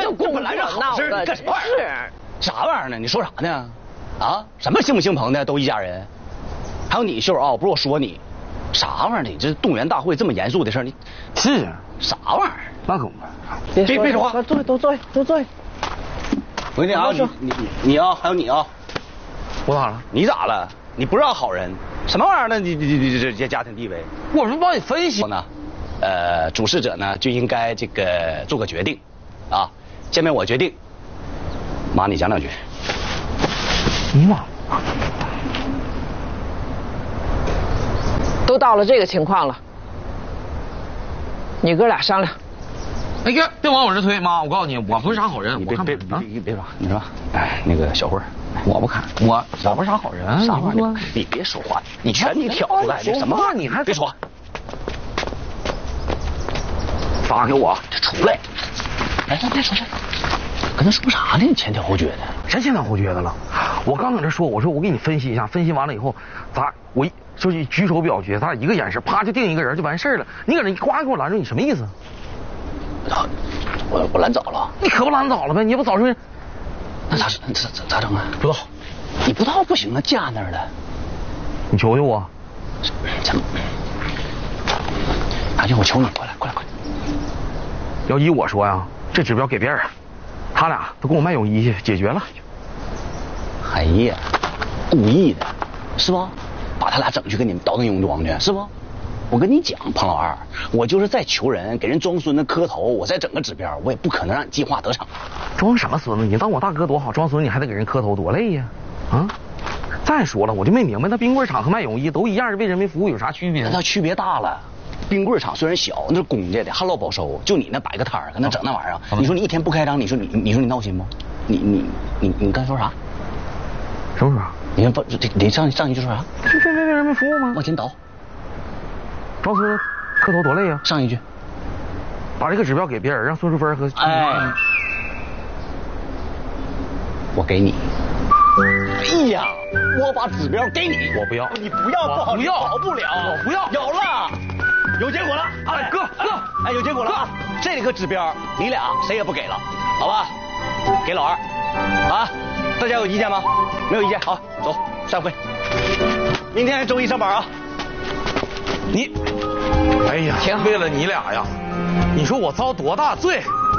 就工作来这闹的， 干什么玩意儿？啥玩意儿呢？你说啥呢？啊，什么姓不姓彭的都一家人。还有你秀啊，不是我说你，啥玩意儿？你这动员大会这么严肃的事儿，你是啥玩意儿？ 那可不。 别说话， 坐，都坐，都坐。 我跟你啊，你啊，还有你啊， 我咋了？ 你咋了？你不是好人，什么玩意儿呢？你这家庭地位， 我是帮你分析呢。主事者呢就应该这个做个决定，啊，下面我决定，妈你讲两句。 你妈。 都到了这个情况了，你哥俩商量。 哎呀，别往我这推，妈！我告诉你，我不是啥好人。 你别说，你说，哎，那个小慧， 我不看，我不是啥好人。 啥玩意儿？你别说话，你全你挑出来，这什么话？ 你还别说话。 打给我， 这出来。哎，别说这，跟他说啥呢？你前挑后撅的。 谁前挑后撅的了？我刚搁这说，我说我给你分析一下，分析完了以后，我就是举手表决，咱俩一个眼神，啪就定一个人就完事儿了。你搁这呱给我拦住，你什么意思？ 我拦早了。 你可不拦早了呗？你也不早说。 那咋整啊？不知道。你不知道不行啊，架那儿了。 你求求我。 怎么？大舅，我求你，快来。 要依我说呀，这指标给别人，他俩都给我卖泳衣去，解决了。 哎呀，故意的，是吧？把他俩整去跟你们倒腾泳装去，是不？我跟你讲，彭老二，我就是再求人给人装孙子磕头，我再整个指标，我也不可能让你计划得逞。 装什么孙子？你当我大哥多好，装孙子你还得给人磕头，多累呀！啊！再说了，我就没明白，那冰棍厂和卖泳衣都一样是为人民服务，有啥区别？ 那区别大了。冰棍厂虽然小，那是公家的，旱涝保收。就你那摆个摊儿，搁那整那玩意儿，你说你一天不开张，你说你闹心不？你刚才说啥？ 什么时候？ 你不你上一句说啥？ 是为人民服务吗？ 往前倒。 装孙子磕头多累呀！ 上一句。 把这个指标给别人，让孙淑芬和我给你。哎呀，我把指标给你， 我不要， 你不要不好， 不要， 跑不了， 我不要， 有了，有结果了， 哎哥， 哎有结果了啊！这个指标你俩谁也不给了，好吧？给老二，啊，大家有意见吗？没有意见，好，走，散会。明天周一上班啊。 你，哎呀，为了你俩呀，你说我遭多大罪？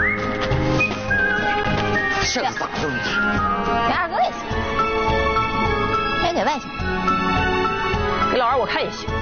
这咋这么给二哥也行，还给外甥， 给老二我看也行。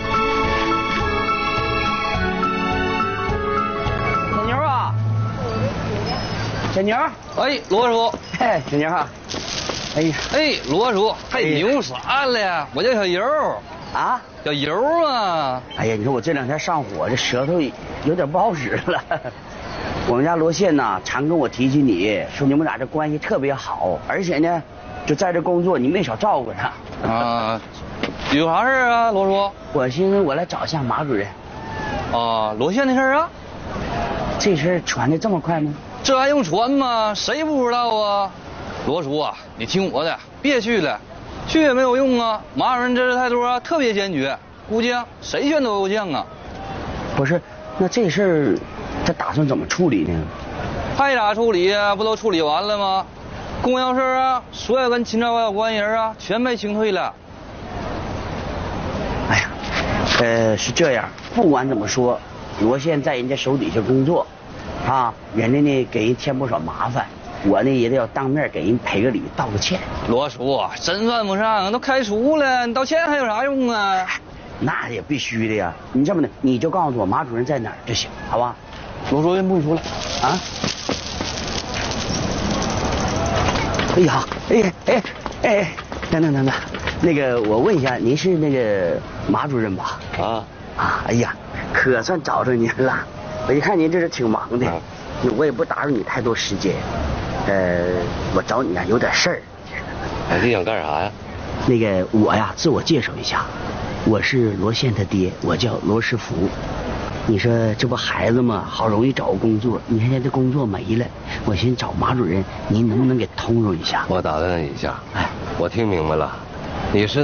小牛啊，小牛， 哎，罗叔， 哎，小牛啊，哎呀， 哎，罗叔，还牛啥了呀？我叫小油啊， 小油啊。 哎呀，你说我这两天上火，这舌头有点不好使了。我们家罗宪呐，常跟我提起你，说你们俩这关系特别好，而且呢，就在这工作你没少照顾他。 啊，有啥事啊，罗叔？ 我寻思我来找一下马主任。 啊，罗宪的事啊？ 这事传的这么快吗？ 这还用传吗？谁不知道啊？罗叔啊，你听我的，别去了，去也没有用啊。马主任这态度啊，特别坚决，估计啊，谁劝都有将啊。 不是，那这事儿他打算怎么处理呢？ 还咋处理呀？不都处理完了吗？公交车啊，所有跟秦朝有关系人啊，全被清退了。 哎呀，是这样，不管怎么说，罗宪在人家手底下工作，啊，人家呢给人添不少麻烦，我呢也得要当面给人赔个礼，道个歉。 罗叔，真犯不上，都开除了，你道歉还有啥用啊？ 那也必须的呀！你这么的，你就告诉我马主任在哪儿就行，好吧？罗叔先不说了啊。哎呀，哎，等，那个我问一下，您是那个马主任吧？啊，哎呀，可算找着您了。我一看您这是挺忙的，我也不打扰你太多时间。我找你啊有点事儿。 你想干啥呀？ 那个我呀，自我介绍一下，我是罗宪他爹，我叫罗世福。你说这不孩子嘛，好容易找个工作，你看现在工作没了，我寻思找马主任，您能不能给通融一下？ 我打断你一下，我听明白了，你是